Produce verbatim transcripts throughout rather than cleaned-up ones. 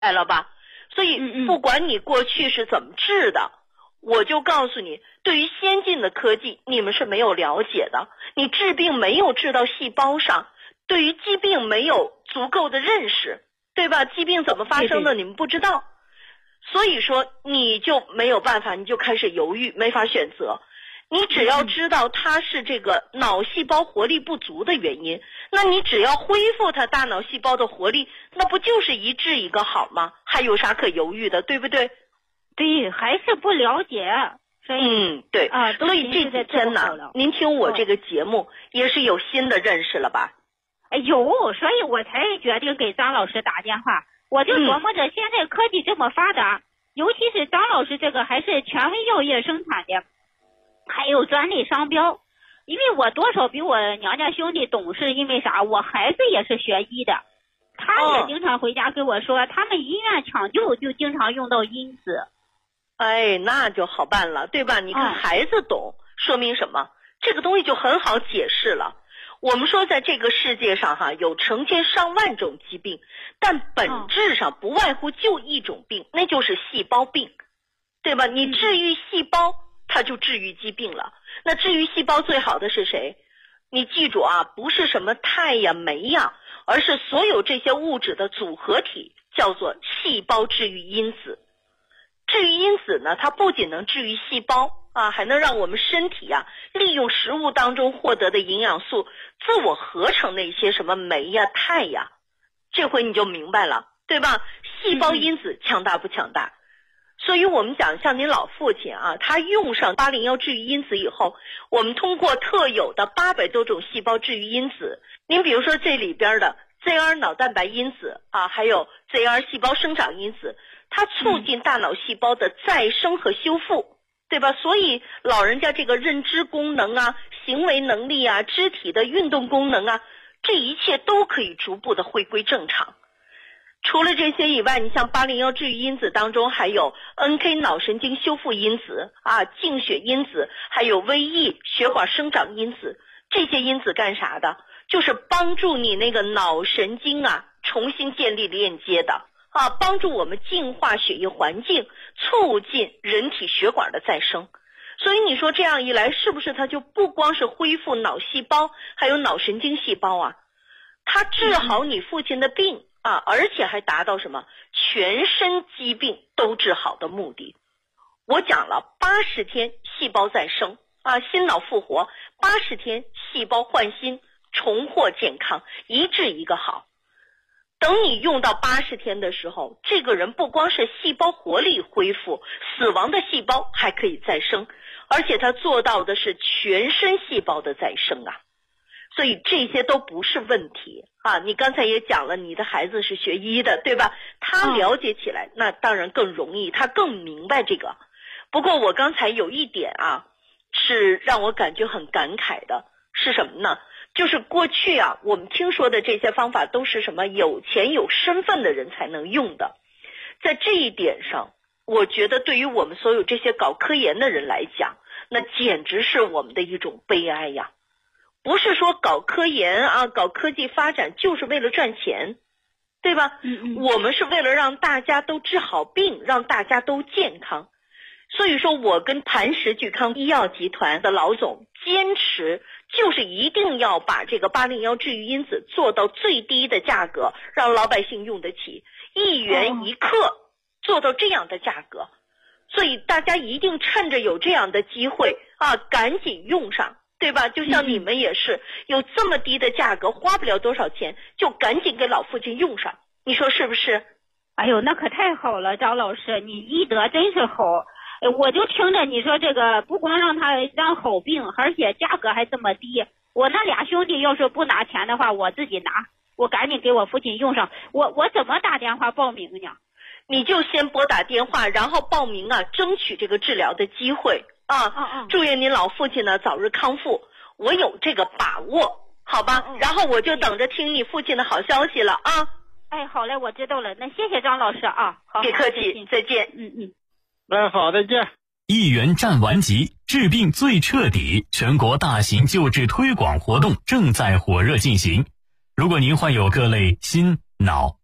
白了吧？所以不管你过去是怎么治的，我就告诉你，对于先进的科技你们是没有了解的，你治病没有治到细胞上，对于疾病没有足够的认识，对吧？疾病怎么发生的你们不知道，所以说你就没有办法，你就开始犹豫，没法选择。你只要知道它是这个脑细胞活力不足的原因，那你只要恢复它大脑细胞的活力，那不就是一治一个好吗？还有啥可犹豫的，对不对？ 对，还是不了解，所以嗯，对啊， 所以这几天呢，您听我这个节目也是有新的认识了吧？ 哎，有，所以我才决定给张老师打电话。我就琢磨着，现在科技这么发达，嗯、尤其是张老师这个还是权威药业生产的。还有专利商标，因为我多少比我娘家兄弟懂事，因为啥？我孩子也是学医的，他也经常回家跟我说，哦、他们医院抢救就经常用到因子。 哎，那就好办了，对吧？你看孩子懂，嗯、说明什么？这个东西就很好解释了。我们说在这个世界上哈，有成千上万种疾病，但本质上不外乎就一种病，嗯、那就是细胞病，对吧？你治愈细胞。嗯它就治愈疾病了。那治愈细胞最好的是谁？你记住啊，不是什么肽呀、酶呀，而是所有这些物质的组合体，叫做细胞治愈因子。治愈因子呢，它不仅能治愈细胞啊，还能让我们身体啊利用食物当中获得的营养素自我合成那些什么酶呀、肽呀。这回你就明白了，对吧？细胞因子强大不强大？所以我们讲，像您老父亲啊，他用上八零一治愈因子以后，我们通过特有的八百多种细胞治愈因子，您比如说这里边的 Z R 脑蛋白因子啊，还有 Z R 细胞生长因子，它促进大脑细胞的再生和修复，对吧？所以老人家这个认知功能啊、行为能力啊、肢体的运动功能啊，这一切都可以逐步的回归正常。除了这些以外，你像八零一治愈因子当中还有 N K 脑神经修复因子啊、净血因子，还有 V E 血管生长因子。这些因子干啥的？就是帮助你那个脑神经啊重新建立链接的啊，帮助我们净化血液环境，促进人体血管的再生。所以你说这样一来，是不是它就不光是恢复脑细胞，还有脑神经细胞啊？它治好你父亲的病啊，而且还达到什么全身疾病都治好的目的。我讲了八十天细胞再生啊，心脑复活，八十天细胞换新，重获健康，一治一个好。等你用到八十天的时候，这个人不光是细胞活力恢复，死亡的细胞还可以再生，而且他做到的是全身细胞的再生啊。所以这些都不是问题啊！你刚才也讲了，你的孩子是学医的，对吧？他了解起来，那当然更容易，他更明白这个。不过我刚才有一点啊，是让我感觉很感慨的，是什么呢？就是过去啊，我们听说的这些方法都是什么有钱有身份的人才能用的。在这一点上，我觉得对于我们所有这些搞科研的人来讲，那简直是我们的一种悲哀呀！不是说搞科研啊，搞科技发展就是为了赚钱，对吧？嗯嗯，我们是为了让大家都治好病，让大家都健康。所以说我跟磐石聚康医药集团的老总坚持，就是一定要把这个八零一治愈因子做到最低的价格，让老百姓用得起，一元一克做到这样的价格。所以大家一定趁着有这样的机会啊，赶紧用上，对吧？就像你们也是有这么低的价格，花不了多少钱，就赶紧给老父亲用上，你说是不是？ 哎呦，那可太好了，张老师，你医德真是好。我就听着你说这个，不光让他让好病，而且价格还这么低。我那俩兄弟要是不拿钱的话，我自己拿，我赶紧给我父亲用上。我我怎么打电话报名呢？ 你就先拨打电话，然后报名啊，争取这个治疗的机会啊。嗯嗯，祝愿您老父亲呢早日康复，我有这个把握，好吧？嗯嗯，然后我就等着听你父亲的好消息了啊。 哎，好嘞，我知道了。那谢谢张老师啊，好， 别客气，再见。 嗯嗯。 哎，好，再见。 一元战完疾，治病最彻底，全国大型救治推广活动正在火热进行。如果您患有各类心、脑、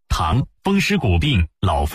糖、风湿骨病、老废